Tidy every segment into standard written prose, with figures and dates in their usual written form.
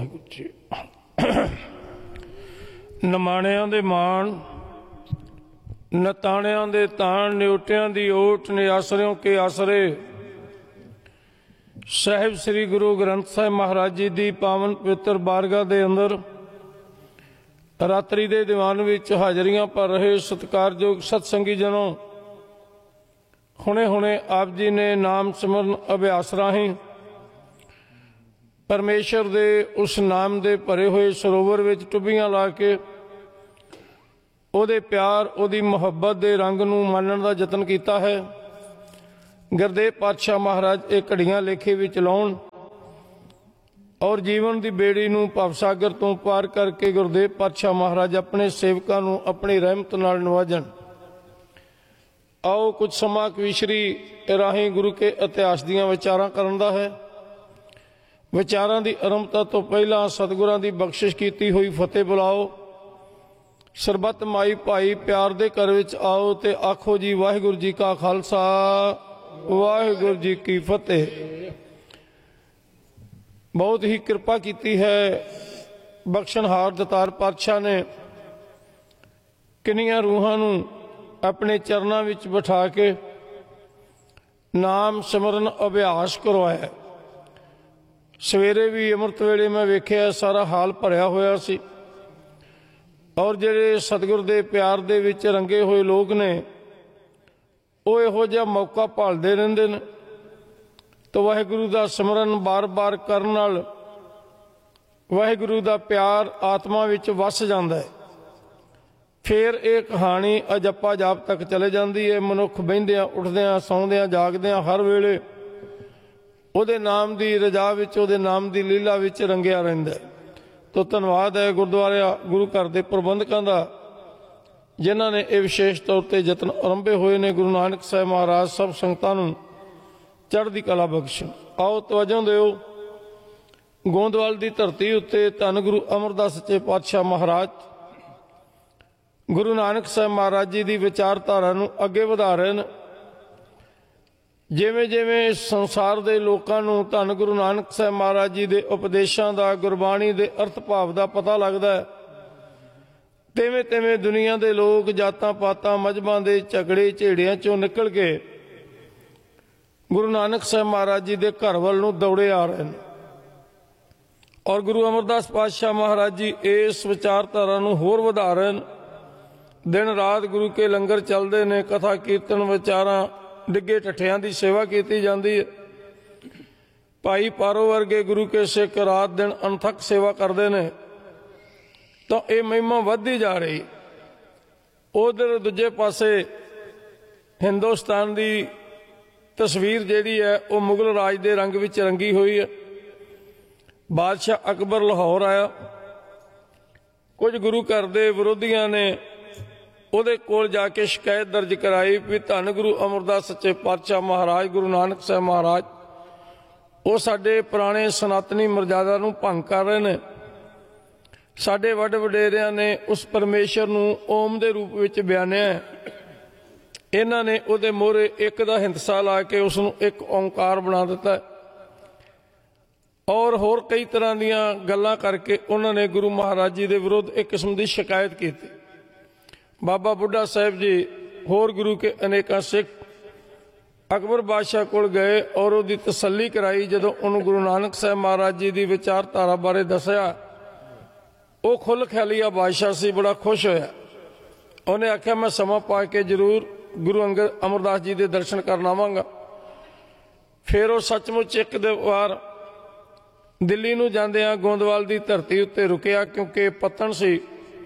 वाहिगुरू जी। नमाणियां दे मान, नताणियां दे ताण, न्योटियां दी ओट, निआसरियों के आसरे। साहिब श्री गुरु ग्रंथ साहिब महाराज जी दी पावन पवित्र बारगाह दे अंदर रात्रि दे दीवान विच हाजरियां भर रहे सत्कारयोग सतसंगी जनों, हुणे हुणे आप जी ने नाम सिमरन अभ्यास राही परमेश्वर दे उस नाम दे भरे हुए सरोवर विच टुबियां ला के ਉਹਦੇ प्यार ਉਹਦੀ मुहब्बत दे रंग नूं मानण दा यतन कीता है। गुरदेव पातशाह महाराज ये घड़ियां लेखे विच लाउण और जीवन की बेड़ी नूं भवसागर तो पार करके गुरदेव पातशाह महाराज अपने सेवकां नूं अपनी रहमत नाल नवाजण। आओ कुछ समा कविशरी राही गुरु के इतिहास दीयां विचारां करन दा है। विचारां दी आरंभता तो पहला सतगुरां दी बख्शिश कीती हुई फतेह बुलाओ। सरबत माई भाई प्यार दे घर विच आओ ते आखो जी वाहिगुरू जी का खालसा वाहिगुरू जी की फतेह। बहुत ही कृपा की है बख्शनहार दतार पातशाह ने, किन्नियां रूहां नूं अपने चरनां विच बिठा के नाम सिमरन अभ्यास करवाया। सवेरे भी अमृत वेले मैं वेख्या सारा हाल भरिया होया सी और जिहड़े सतगुर दे प्यार दे विच रंगे हुए लोग ने वो इहो जिहा मौका भालदे रहिंदे ने। तो वाहिगुरू दा सिमरन बार बार करन नाल वाहिगुरू दा प्यार आत्मा विच वस जांदा है। फिर ये कहानी अजप्पा जाप तक चले जाती है। मनुख बहिंदियां उठदियां सौंदियां जागदियां हर वेले उहदे नाम दी रजा विच उहदे नाम दी लीला विच रंगिया रहिंदा है। तो धन्यवाद है गुरुद्वारे गुरु घर के प्रबंधकों का जिन्हों ने यह विशेष तौर पर यत्न आरंभे हुए ने। गुरु नानक साहब महाराज सब संगतां नूं चढ़दी कला बख्शण। आओ तवज्जो दिओ, गोंदवाल की धरती उत्ते धन गुरु अमरदास सच्चे पातशाह महाराज गुरु नानक साहब महाराज जी की विचारधारा नूं अगे वधा रहे हैं। जिमें जिमें संसार के लोगों को धन गुरु नानक साहब महाराज जी के उपदेशों का गुरबाणी के अर्थ भाव का पता लगता है, तिवें तिवें दुनिया के लोग जातां पातां मजहबां के झगड़े झेड़ियां चों निकल के गुरु नानक साहब महाराज जी के घर वाल नूं दौड़े आ रहे हैं। और गुरु अमरदास पातशाह महाराज जी इस विचारधारा नूं होर वधा रहे हैं। दिन रात गुरु के लंगर चलते हैं, कथा कीर्तन विचारां डिगे ठठियां की सेवा की जाती है। भाई पारो वर्गे गुरु के सिख रात दिन अनथक सेवा करते हैं। तो ये महिमा वधदी जा रही। उधर दूजे पासे हिंदुस्तान की तस्वीर जिहड़ी है वो मुगल राज के रंग विच रंगी हुई है। बादशाह अकबर लाहौर आया, कुछ गुरु घर के विरोधियों ने ਉਹਦੇ ਕੋਲ जाके शिकायत दर्ज कराई भी धन गुरु अमरदास सच्चे पातशाह महाराज गुरु नानक साहब महाराज वो साडे पुराने सनातनी मर्यादा नूं भंग कर रहे हैं। साडे वड वडेरियां ने उस परमेश्वर नूं ओम दे रूप विच बयानिया है। इन्हां ने उहदे मोहरे एक दा हिंसा ला के उसनूं एक ओंकार बना दिता और होर कई तरह दीयां गल्लां करके उन्होंने गुरु महाराज जी दे विरुद्ध एक किस्म की शिकायत की। बाबा बुढ़ा साहब जी होर गुरु के अनेका सिख अकबर बादशाह कोल गए और उसकी तसल्ली कराई। जदों उन्होंने गुरु नानक साहब महाराज जी की विचारधारा बारे दसिया, वो खुल खैलिया बादशाह से बड़ा खुश होया। उन्हें आख्या मैं समा पा के जरूर गुरु अंगद अमरदास जी के दर्शन करना आवांगा। फिर वो सचमुच एक दो बार दिल्ली नूं जांदियां गोंदवाल की धरती उत्ते रुकिया, क्योंकि पत्तन सी।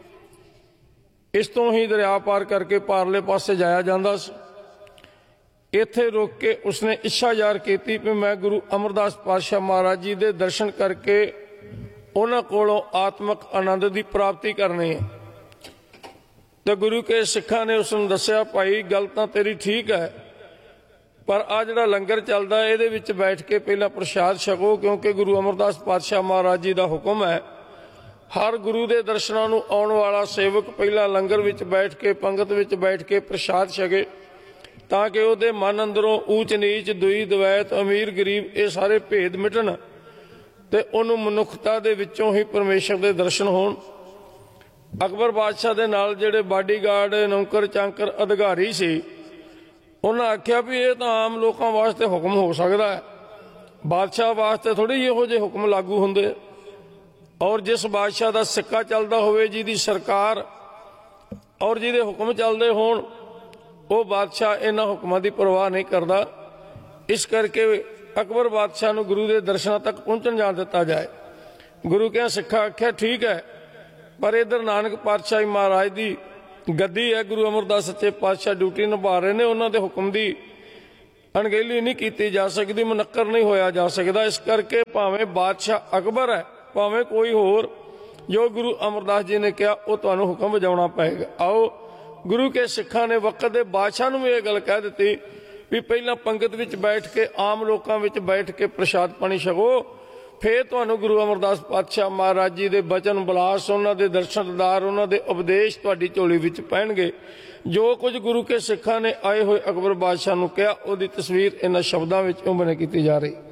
इस तो ही दरिया पार करके पारले पासे जाया जाता। इत्थे रुक के उसने इच्छा ज़ाहिर की कि मैं गुरु अमरदास पातशाह महाराज जी के दर्शन करके उन्हां कोलों आत्मक आनंद की प्राप्ति करनी है। तो गुरु के सिखां ने उसनूं दस्सिया, भाई गल तां तेरी ठीक है, पर आ जिहड़ा लंगर चलदा इहदे विच बैठ के पहला प्रसाद छको, क्योंकि गुरु अमरदास पातशाह महाराज जी का हुक्म है हर गुरु के दर्शनों नूं आउण वाला सेवक पहला लंगर विच बैठ के पंगत विच बैठ के प्रसाद छके, ताकि उहदे मन अंदरों ऊच नीच दुई दवैत अमीर गरीब ये सारे भेद मिटन ਤੇ ਉਹਨੂੰ ਮਨੁੱਖਤਾ ਦੇ ਵਿੱਚੋਂ ਹੀ ਪਰਮੇਸ਼ਰ ਦੇ ਦਰਸ਼ਨ ਹੋਣ। ਅਕਬਰ ਬਾਦਸ਼ਾਹ ਦੇ ਨਾਲ ਜਿਹੜੇ ਬਾਡੀਗਾਰਡ ਨੌਕਰ ਚਾਕਰ ਅਧਿਕਾਰੀ ਸੀ, ਉਹਨਾਂ ਆਖਿਆ ਵੀ ਇਹ ਤਾਂ ਆਮ ਲੋਕਾਂ ਵਾਸਤੇ ਹੁਕਮ ਹੋ ਸਕਦਾ ਹੈ, ਬਾਦਸ਼ਾਹ ਵਾਸਤੇ ਥੋੜ੍ਹੀ ਇਹੋ ਜਿਹੇ ਹੁਕਮ ਲਾਗੂ ਹੁੰਦੇ। ਔਰ ਜਿਸ ਬਾਦਸ਼ਾਹ ਦਾ ਸਿੱਕਾ ਚੱਲਦਾ ਹੋਵੇ, ਜਿਹਦੀ ਸਰਕਾਰ ਔਰ ਜਿਹਦੇ ਹੁਕਮ ਚੱਲਦੇ ਹੋਣ, ਉਹ ਬਾਦਸ਼ਾਹ ਇਹਨਾਂ ਹੁਕਮਾਂ ਦੀ ਪਰਵਾਹ ਨਹੀਂ ਕਰਦਾ। ਇਸ ਕਰਕੇ ਅਕਬਰ ਬਾਦਸ਼ਾਹ ਨੂੰ ਗੁਰੂ ਦੇ ਦਰਸ਼ਨਾਂ ਤੱਕ ਪਹੁੰਚਣ ਜਾਣ ਦਿੱਤਾ ਜਾਏ। ਗੁਰੂ ਕਿਹਾ ਸਿੱਖਾ ਆਖਿਆ ਠੀਕ ਹੈ, ਪਰ ਇਧਰ ਨਾਨਕ ਪਾਤਸ਼ਾਹੀ ਮਹਾਰਾਜ ਦੀ ਗੱਦੀ ਹੈ, ਗੁਰੂ ਅਮਰਦਾਸ ਸੱਚੇ ਪਾਤਸ਼ਾਹ ਡਿਊਟੀ ਨਿਭਾ ਰਹੇ ਨੇ, ਉਹਨਾਂ ਦੇ ਹੁਕਮ ਦੀ ਅਣਗਹਿਲੀ ਨਹੀਂ ਕੀਤੀ ਜਾ ਸਕਦੀ, ਮੁਨੱਕਰ ਨਹੀਂ ਹੋਇਆ ਜਾ ਸਕਦਾ। ਇਸ ਕਰਕੇ ਭਾਵੇਂ ਬਾਦਸ਼ਾਹ ਅਕਬਰ ਹੈ, ਭਾਵੇਂ ਕੋਈ ਹੋਰ, ਜੋ ਗੁਰੂ ਅਮਰਦਾਸ ਜੀ ਨੇ ਕਿਹਾ ਉਹ ਤੁਹਾਨੂੰ ਹੁਕਮ ਵਜਾਉਣਾ ਪਏਗਾ। ਆਓ ਗੁਰੂ ਕੇ ਸਿੱਖਾਂ ਨੇ ਵਕਤ ਦੇ ਬਾਦਸ਼ਾਹ ਨੂੰ ਵੀ ਇਹ ਗੱਲ ਕਹਿ ਦਿੱਤੀ ਵੀ ਪਹਿਲਾਂ ਪੰਗਤ ਵਿੱਚ ਬੈਠ ਕੇ, ਆਮ ਲੋਕਾਂ ਵਿੱਚ ਬੈਠ ਕੇ ਪ੍ਰਸ਼ਾਦ ਪਾਣੀ ਛਕੋ, ਫਿਰ ਤੁਹਾਨੂੰ ਗੁਰੂ ਅਮਰਦਾਸ ਪਾਤਸ਼ਾਹ ਮਹਾਰਾਜ ਜੀ ਦੇ ਬਚਨ ਬਲਾਸ, ਉਹਨਾਂ ਦੇ ਦਰਸ਼ਨ ਦੀਦਾਰ, ਉਹਨਾਂ ਦੇ ਉਪਦੇਸ਼ ਤੁਹਾਡੀ ਝੋਲੀ ਵਿੱਚ ਪੈਣਗੇ। ਜੋ ਕੁਝ ਗੁਰੂ ਕੇ ਸਿੱਖਾਂ ਨੇ ਆਏ ਹੋਏ ਅਕਬਰ ਬਾਦਸ਼ਾਹ ਨੂੰ ਕਿਹਾ, ਉਹਦੀ ਤਸਵੀਰ ਇਹਨਾਂ ਸ਼ਬਦਾਂ ਵਿੱਚ ਉਮਣੇ ਕੀਤੀ ਜਾ ਰਹੀ।